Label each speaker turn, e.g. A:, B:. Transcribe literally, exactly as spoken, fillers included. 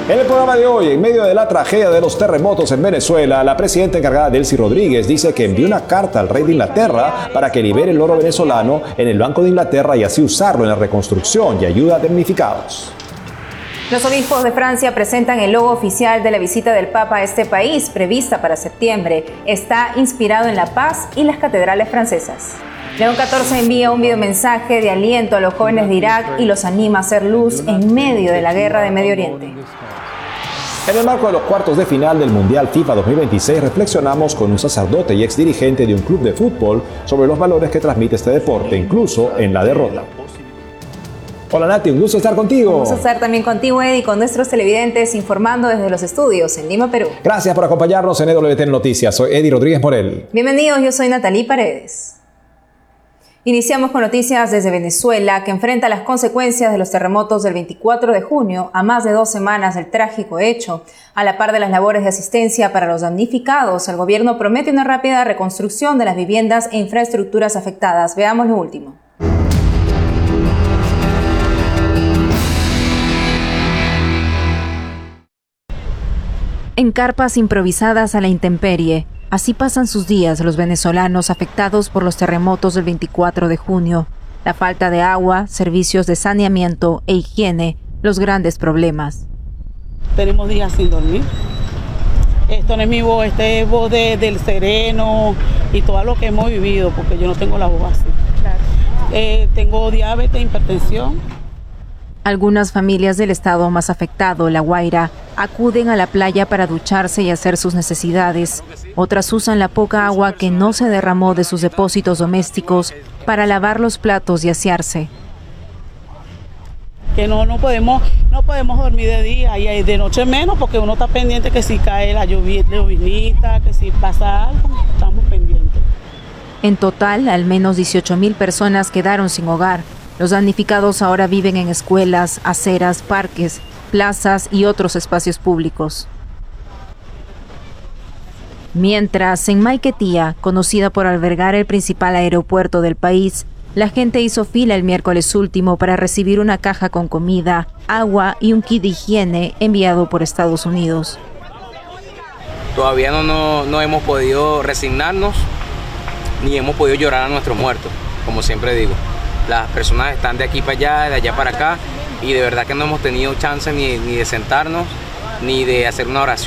A: En el programa de hoy, en medio de la tragedia de los terremotos en Venezuela, la presidenta encargada Delcy Rodríguez dice que envió una carta al rey de Inglaterra para que libere el oro venezolano en el Banco de Inglaterra y así usarlo en la reconstrucción y ayuda a damnificados.
B: Los obispos de Francia presentan el logo oficial de la visita del Papa a este país, prevista para septiembre. Está inspirado en la paz y las catedrales francesas. León catorce envía un videomensaje de aliento a los jóvenes de Irak y los anima a hacer luz en medio de la guerra de Medio Oriente.
A: En el marco de los cuartos de final del Mundial FIFA dos mil veintiséis, reflexionamos con un sacerdote y exdirigente de un club de fútbol sobre los valores que transmite este deporte, incluso en la derrota. Hola Nati, un gusto estar contigo.
B: Un gusto estar también contigo, Eddie, con nuestros televidentes informando desde los estudios en Lima, Perú.
A: Gracias por acompañarnos en E W T N Noticias. Soy Eddie Rodríguez Morel.
B: Bienvenidos, yo soy Natalie Paredes. Iniciamos con noticias desde Venezuela, que enfrenta las consecuencias de los terremotos del veinticuatro de junio, a más de dos semanas del trágico hecho. A la par de las labores de asistencia para los damnificados, el gobierno promete una rápida reconstrucción de las viviendas e infraestructuras afectadas. Veamos lo último. En carpas improvisadas a la intemperie, así pasan sus días los venezolanos afectados por los terremotos del veinticuatro de junio. La falta de agua, servicios de saneamiento e higiene, los grandes problemas.
C: Tenemos días sin dormir. Esto no es mi voz, este es voz de, del sereno y todo lo que hemos vivido, porque yo no tengo la voz así. Claro. Eh, tengo diabetes, hipertensión.
B: Algunas familias del estado más afectado, La Guaira, acuden a la playa para ducharse y hacer sus necesidades. Otras usan la poca agua que no se derramó de sus depósitos domésticos para lavar los platos y asearse.
C: Que no, no, podemos, no podemos dormir de día y de noche menos, porque uno está pendiente que si cae la llovinita, que si pasa algo, estamos pendientes.
B: En total, al menos dieciocho mil personas quedaron sin hogar. Los damnificados ahora viven en escuelas, aceras, parques, plazas y otros espacios públicos. Mientras, en Maiquetía, conocida por albergar el principal aeropuerto del país, la gente hizo fila el miércoles último para recibir una caja con comida, agua y un kit de higiene enviado por Estados Unidos.
D: Todavía no, no, no hemos podido resignarnos, ni hemos podido llorar a nuestros muertos, como siempre digo. Las personas están de aquí para allá, de allá para acá, y de verdad que no hemos tenido chance ni, ni de sentarnos, ni de hacer una oración.